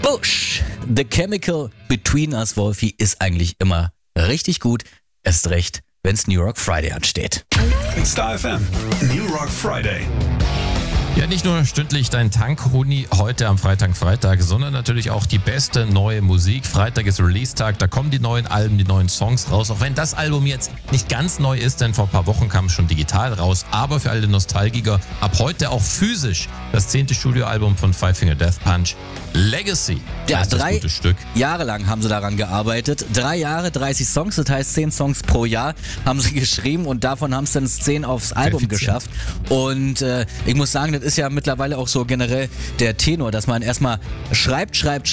Bush, The Chemical Between Us, Wolfi, ist eigentlich immer richtig gut. Erst recht, wenn's New Rock Friday ansteht. Star FM, New Rock Friday. Ja, nicht nur stündlich dein Tank-Huni heute am Freitag, sondern natürlich auch die beste neue Musik. Freitag ist Release-Tag, da kommen die neuen Alben, die neuen Songs raus. Auch wenn das Album jetzt nicht ganz neu ist, denn vor ein paar Wochen kam es schon digital raus. Aber für alle Nostalgiker ab heute auch physisch das 10. Studioalbum von Five Finger Death Punch, Legacy. Ja, heißt das 3 gute Stück. Jahre lang haben sie daran gearbeitet. 3 Jahre, 30 Songs, das heißt 10 Songs pro Jahr haben sie geschrieben und davon haben es dann 10 aufs Album geschafft. Und ich muss sagen, das ist ja mittlerweile auch so generell der Tenor, dass man erstmal schreibt,